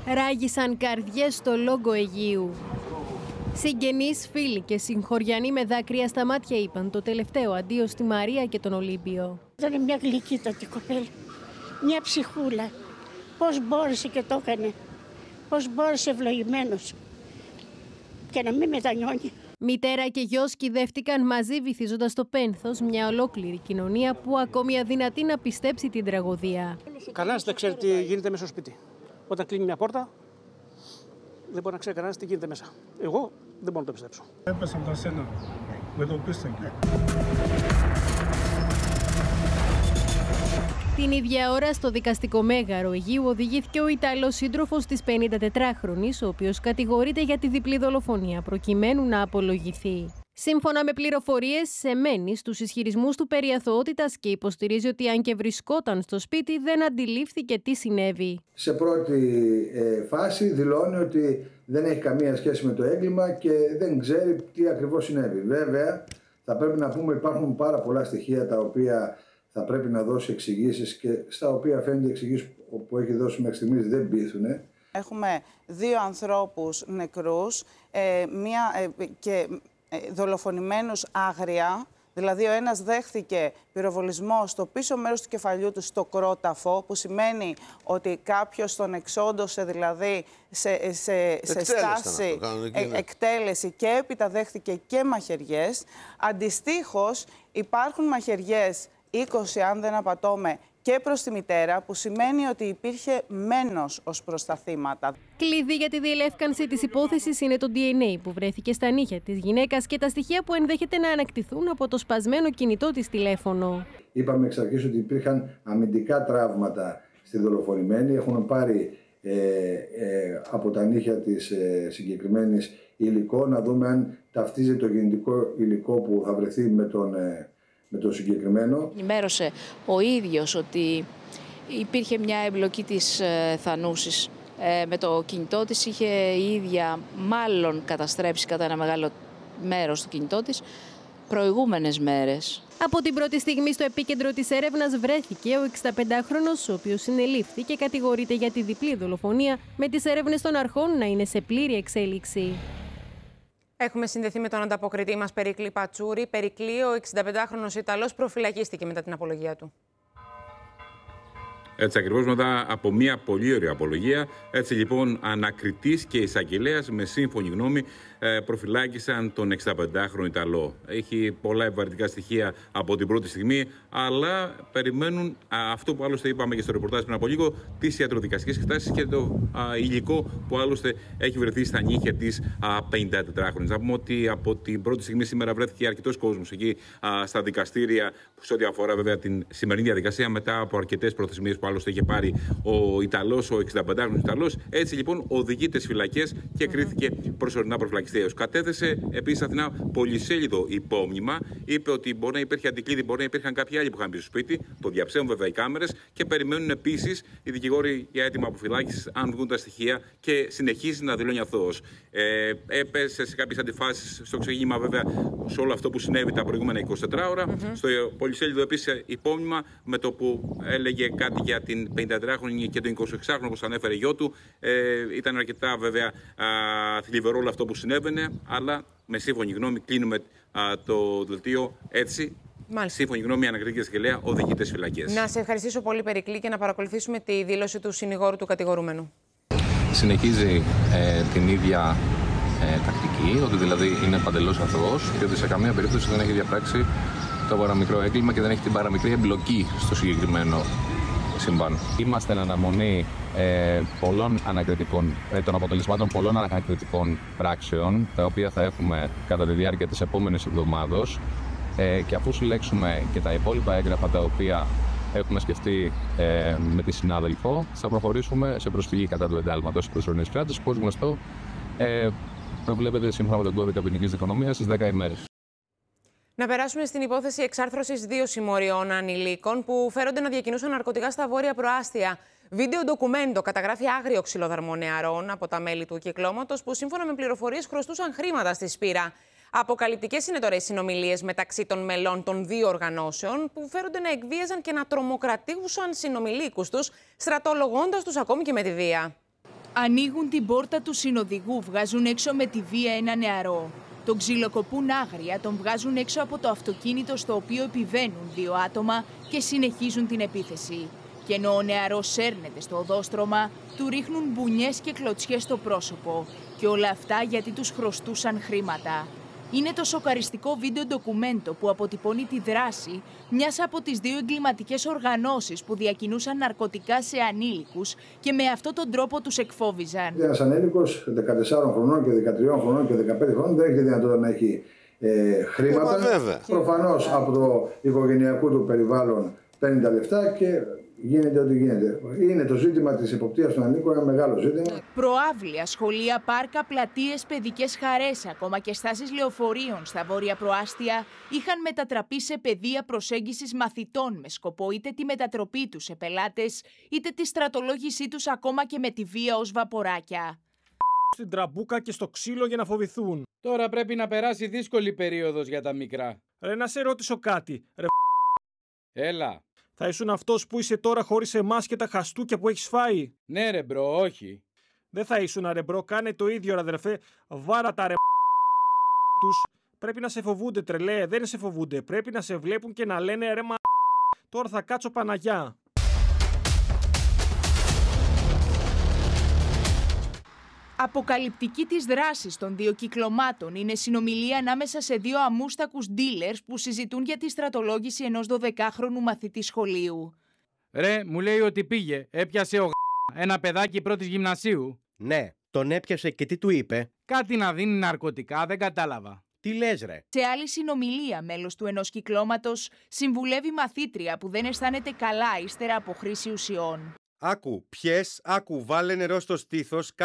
Ράγισαν καρδιές στο λόγο Αιγείου. Συγγενείς, φίλοι και συγχωριανοί με δάκρυα στα μάτια είπαν το τελευταίο αντίο στη Μαρία και τον Ολύμπιο. Ήταν μια γλυκύτατη κοπέλα, μια ψυχούλα. Πώς μπόρεσε και το έκανε, πώς μπόρεσε ευλογημένος και να μην μετανιώνει. Μητέρα και γιος κυδεύτηκαν μαζί βυθίζοντας το πένθος, μια ολόκληρη κοινωνία που ακόμη αδυνατεί να πιστέψει την τραγωδία. Κανένας δεν ξέρει τι γίνεται μέσα στο σπίτι. Όταν κλείνει μια πόρτα, δεν μπορεί να ξέρει κανένας τι γίνεται μέσα. Εγώ δεν μπορώ να το πιστέψω. Έπεσα από τα σένα, με το πίστευε. Την ίδια ώρα στο δικαστικό μέγαρο Αιγείου οδηγήθηκε ο Ιταλός σύντροφος της 54χρονης, ο οποίος κατηγορείται για τη διπλή δολοφονία προκειμένου να απολογηθεί. Σύμφωνα με πληροφορίες, εμένει στους ισχυρισμούς του περί αθωότητας και υποστηρίζει ότι αν και βρισκόταν στο σπίτι δεν αντιλήφθηκε τι συνέβη. Σε πρώτη φάση δηλώνει ότι δεν έχει καμία σχέση με το έγκλημα και δεν ξέρει τι ακριβώς συνέβη. Βέβαια, θα πρέπει να πούμε υπάρχουν πάρα πολλά στοιχεία τα οποία θα πρέπει να δώσει εξηγήσεις και στα οποία φαίνεται οι εξηγήσεις που έχει δώσει μέχρι στιγμής δεν πείθουν. Έχουμε δύο ανθρώπους νεκρούς και δολοφονημένους άγρια. Δηλαδή ο ένας δέχθηκε πυροβολισμό στο πίσω μέρος του κεφαλιού του στο κρόταφο, που σημαίνει ότι κάποιος τον εξόντωσε, δηλαδή σε στάση εκτέλεση, και έπειτα δέχθηκε και μαχαιριές. Αντιστοίχως υπάρχουν μαχαιριές 20, αν δεν απατώμε, και προς τη μητέρα, που σημαίνει ότι υπήρχε μένος ως προς τα θύματα. Κλειδί για τη διελεύκανση της υπόθεσης είναι το DNA που βρέθηκε στα νύχια της γυναίκας και τα στοιχεία που ενδέχεται να ανακτηθούν από το σπασμένο κινητό της τηλέφωνο. Είπαμε εξ αρχής ότι υπήρχαν αμυντικά τραύματα στη δολοφονημένη. Έχουν πάρει από τα νύχια της συγκεκριμένης υλικό, να δούμε αν ταυτίζει το γεννητικό υλικό που θα βρεθεί με το συγκεκριμένο. Ενημέρωσε ο ίδιος ότι υπήρχε μια εμπλοκή της Θανούσης με το κινητό της. Είχε η ίδια μάλλον καταστρέψει κατά ένα μεγάλο μέρος του κινητό της προηγούμενες μέρες. Από την πρώτη στιγμή στο επίκεντρο της έρευνας βρέθηκε ο 65χρονος, ο οποίος συνελήφθη και κατηγορείται για τη διπλή δολοφονία, με τις έρευνες των αρχών να είναι σε πλήρη εξέλιξη. Έχουμε συνδεθεί με τον ανταποκριτή μας Περικλή Πατσούρη. Περικλή, ο 65χρονος Ιταλός προφυλακίστηκε μετά την απολογία του. Έτσι ακριβώς, μετά από μια πολύ ωραία απολογία. Έτσι λοιπόν, ανακριτής και εισαγγελέας με σύμφωνη γνώμη προφυλάκησαν τον 65χρονο Ιταλό. Έχει πολλά ευαρετικά στοιχεία από την πρώτη στιγμή, αλλά περιμένουν αυτό που άλλωστε είπαμε και στο ρεπορτάζ πριν από λίγο, τις ιατροδικαστικές εξετάσεις και το υλικό που άλλωστε έχει βρεθεί στα νύχια της 54χρονης. Να πούμε ότι από την πρώτη στιγμή σήμερα βρέθηκε αρκετός κόσμος εκεί στα δικαστήρια, σε ό,τι αφορά βέβαια την σημερινή διαδικασία, μετά από αρκετές προθεσμίες που άλλωστε είχε πάρει ο Ιταλός, ο 65χρονος Ιταλός. Έτσι λοιπόν οδηγείται στις φυλακές και κρίθηκε προσωρινά προφυλακιστέως. Κατέθεσε επίσης Αθηνά πολυσέλιδο υπόμνημα. Είπε ότι μπορεί να υπήρχε αντικλείδη, μπορεί να υπήρχαν κάποιοι άλλοι που είχαν μπει στο σπίτι. Το διαψεύουν βέβαια οι κάμερες και περιμένουν επίσης οι δικηγόροι για αίτημα αποφυλάκησης, αν βγουν τα στοιχεία, και συνεχίζει να δηλώνει αθώος. Έπεσε σε κάποιες αντιφάσεις στο ξεκίνημα βέβαια σε όλο αυτό που συνέβη τα προηγούμενα 24 ώρα. Στο πολυσέλιδο επίσης υπόμνημα με το που έλεγε κάτι για την 53χρονη και τον 26χρονο, όπως ανέφερε γιο του. Ήταν αρκετά βέβαια θλιβερό όλο αυτό που συνέβαινε, αλλά με σύμφωνη γνώμη κλείνουμε το δελτίο έτσι. Μάλιστα. Σύμφωνη γνώμη, η ανακριτική εισαγγελέα οδηγείται στις φυλακές. Να σε ευχαριστήσω πολύ, Περικλή, και να παρακολουθήσουμε τη δήλωση του συνηγόρου του κατηγορούμενου. Συνεχίζει την ίδια τακτική, ότι δηλαδή είναι παντελώς αθώος και ότι σε καμία περίπτωση δεν έχει διαπράξει το παραμικρό έγκλημα και δεν έχει την παραμικρή εμπλοκή στο συγκεκριμένο συμβάν. Είμαστε εν αναμονή των αποτελεσμάτων πολλών ανακριτικών πράξεων, τα οποία θα έχουμε κατά τη διάρκεια της επόμενης εβδομάδος, και αφού συλλέξουμε και τα υπόλοιπα έγγραφα τα οποία έχουμε σκεφτεί με τη συνάδελφο, θα προχωρήσουμε σε προσφυγή κατά του εντάλματος της προσωρινής κράτησης, που ως γνωστό προβλέπεται σύμφωνα με τον κώδικα ποινικής δικονομίας στις 10 ημέρες. Να περάσουμε στην υπόθεση εξάρθρωσης 2 συμμοριών ανηλίκων που φέρονται να διακινούσαν ναρκωτικά στα βόρεια προάστια. Βίντεο ντοκουμέντο καταγράφει άγριο ξυλοδαρμό νεαρών από τα μέλη του κυκλώματος που σύμφωνα με πληροφορίες χρωστούσαν χρήματα στη Σπύρα. Αποκαλυπτικές είναι τώρα οι συνομιλίες μεταξύ των μελών των δύο οργανώσεων που φέρονται να εκβίαζαν και να τρομοκρατούσαν συνομιλίκους τους, στρατολογώντας τους ακόμη και με τη βία. Ανοίγουν την πόρτα του συνοδηγού, βγάζουν έξω με τη βία ένα νεαρό. Τον ξυλοκοπούν άγρια, τον βγάζουν έξω από το αυτοκίνητο στο οποίο επιβαίνουν 2 άτομα και συνεχίζουν την επίθεση. Και ενώ ο νεαρός σέρνεται στο οδόστρωμα, του ρίχνουν μπουνιές και κλωτσιές στο πρόσωπο. Και όλα αυτά γιατί τους χρωστούσαν χρήματα. Είναι το σοκαριστικό βίντεο ντοκουμέντο που αποτυπώνει τη δράση μιας από τις 2 εγκληματικές οργανώσεις που διακινούσαν ναρκωτικά σε ανήλικους και με αυτόν τον τρόπο τους εκφόβιζαν. Ένας ανήλικος 14 χρονών και 13 χρονών και 15 χρονών δεν έχει δυνατότητα να έχει χρήματα. Προφανώς από το οικογενειακό του περιβάλλον παίρνει τα λεφτά και γίνεται ό,τι γίνεται. Είναι το ζήτημα της εποπτείας των ανήλικων ένα μεγάλο ζήτημα. Προάβλια, σχολεία, πάρκα, πλατείες, παιδικές χαρές, ακόμα και στάσεις λεωφορείων στα βόρεια προάστια είχαν μετατραπεί σε πεδία προσέγγισης μαθητών με σκοπό είτε τη μετατροπή τους σε πελάτες, είτε τη στρατολόγησή τους ακόμα και με τη βία ως βαποράκια. Στην τραμπούκα και στο ξύλο για να φοβηθούν. Τώρα πρέπει να περάσει δύσκολη περίοδος για τα μικρά. Ρε, να σε ρωτήσω κάτι. Ρε, έλα. Θα ήσουν αυτός που είσαι τώρα χωρίς εμάς και τα χαστούκια που έχεις φάει? Ναι ρε μπρο, όχι. Δεν θα ήσουν ρε μπρο, κάνε το ίδιο ρε αδερφέ. Βάρα τα ρε τους. Πρέπει να σε φοβούνται τρελέ, δεν σε φοβούνται. Πρέπει να σε βλέπουν και να λένε ρε τώρα θα κάτσω Παναγιά. Αποκαλυπτική της δράσης των 2 κυκλωμάτων είναι συνομιλία ανάμεσα σε 2 αμούστακους dealers που συζητούν για τη στρατολόγηση ενός 12χρονου μαθητή σχολείου. Ρε, μου λέει ότι πήγε, έπιασε ένα παιδάκι πρώτης γυμνασίου. Ναι, τον έπιασε και τι του είπε? Κάτι να δίνει ναρκωτικά, δεν κατάλαβα. Τι λες ρε? Σε άλλη συνομιλία, μέλος του ενός κυκλώματος συμβουλεύει μαθήτρια που δεν αισθάνεται καλά ύστερα από χρήση ουσιών. Άκου, πιες, άκου, βάλε νερό στο στήθος.